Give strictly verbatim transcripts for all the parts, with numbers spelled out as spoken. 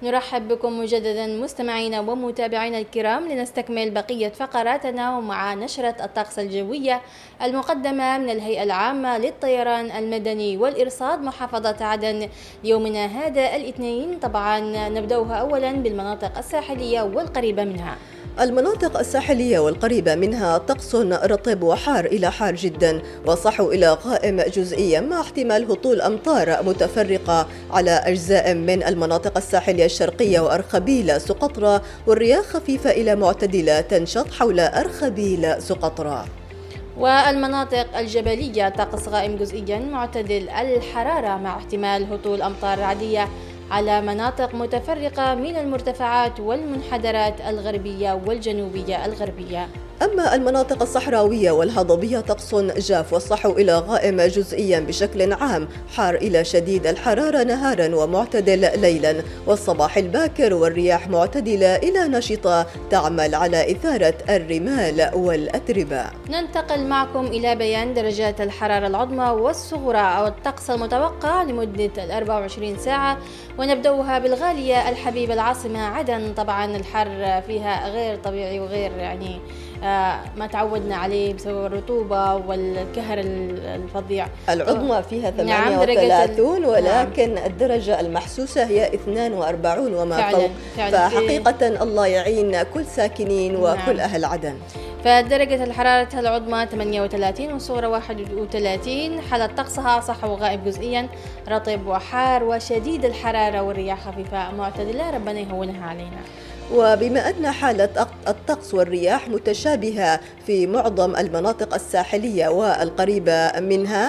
نرحب بكم مجددا مستمعينا ومتابعينا الكرام لنستكمل بقية فقراتنا ومع نشرة الطقس الجوية المقدمة من الهيئة العامة للطيران المدني والإرصاد محافظة عدن يومنا هذا الاثنين. طبعا نبدأها أولا بالمناطق الساحلية والقريبة منها. المناطق الساحلية والقريبة منها طقس رطب وحار إلى حار جدا وصحو إلى غائم جزئيا مع احتمال هطول أمطار متفرقة على أجزاء من المناطق الساحلية الشرقية وأرخبيل سقطرى، والرياح خفيفة إلى معتدلة تنشط حول أرخبيل سقطرى. والمناطق الجبلية طقس غائم جزئيا معتدل الحرارة مع احتمال هطول أمطار رعدية على مناطق متفرقة من المرتفعات والمنحدرات الغربية والجنوبية الغربية. أما المناطق الصحراوية والهضبية طقس جاف والصحو إلى غائم جزئيا بشكل عام، حار إلى شديد الحرارة نهارا ومعتدل ليلا، والصباح الباكر والرياح معتدلة إلى نشطة تعمل على إثارة الرمال والأتربة. ننتقل معكم إلى بيان درجات الحرارة العظمى والصغرى أو الطقس المتوقع لمدة الأربع وعشرين ساعة، ونبدأها بالغالية الحبيبة العاصمة عدن. طبعا الحر فيها غير طبيعي وغير يعني ما تعودنا عليه بسبب الرطوبة والكهر الفظيع. العظمى فيها ثمانية وثلاثين نعم ولكن نعم. الدرجة المحسوسة هي اثنين وأربعين وما فعلا فوق فعلا فحقيقة الله يعين كل ساكنين وكل نعم. أهل عدن. فدرجة الحرارة العظمى ثمانية وثلاثين والصغرى واحد وثلاثين. حالة طقسها صحو غائب جزئيا رطب وحار وشديد الحرارة والرياح خفيفة معتدلة، ربنا يهونها علينا. وبما أن حالة الطقس والرياح متشابهة في معظم المناطق الساحلية والقريبة منها،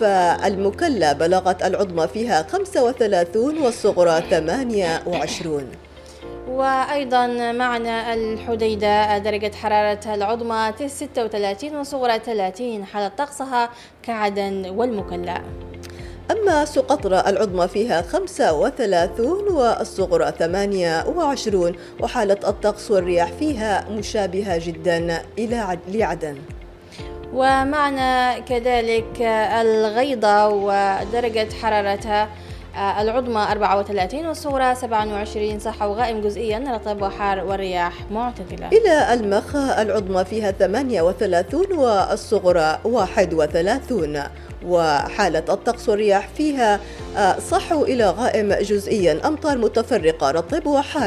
فالمكلا بلغت العظمى فيها خمسة وثلاثين والصغرى ثمانية وعشرين. وأيضا معنا الحديدة درجة حرارتها العظمى ستة وثلاثين والصغرى ثلاثين، حالة طقسها كعدن والمكلا. أما سقطرى العظمى فيها خمسة وثلاثين والصغرى ثمانية وعشرين، وحالة الطقس والرياح فيها مشابهة جدا إلى لعدن. ومعنا كذلك الغيضة ودرجة حرارتها العظمى أربعة وثلاثين والصغرى سبعة وعشرين، صحو غائم جزئيا رطب وحار والرياح معتدلة. إلى المخا العظمى فيها ثمانية وثلاثين والصغرى واحد وثلاثين، وحالة الطقس والرياح فيها صحو إلى غائم جزئيا أمطار متفرقة رطب وحار.